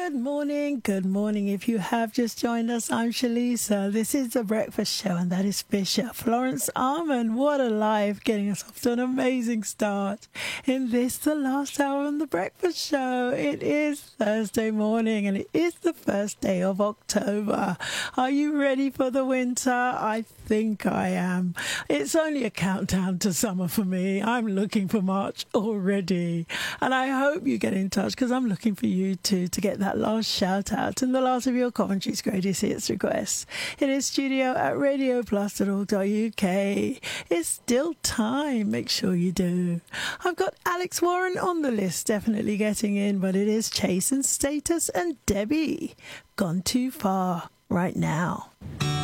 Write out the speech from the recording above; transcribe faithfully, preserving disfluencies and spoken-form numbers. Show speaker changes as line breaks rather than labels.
Good morning, good morning. If you have just joined us, I'm Shalisa. This is The Breakfast Show, and that is Fisher. Florence Armand, what a life, getting us off to an amazing start in this, the last hour on The Breakfast Show. It is Thursday morning, and it is the first day of October. Are you ready for the winter? I think I am. It's only a countdown to summer for me. I'm looking for March already, and I hope you get in touch because I'm looking for you too to get that last shout out and the last of your Coventry's greatest hits requests. It is studio at radio plus dot org dot U K. It's still time. Make sure you do. I've got Alex Warren on the list, definitely getting in, but it is Chase and Status and Debbie. Gone Too Far right now.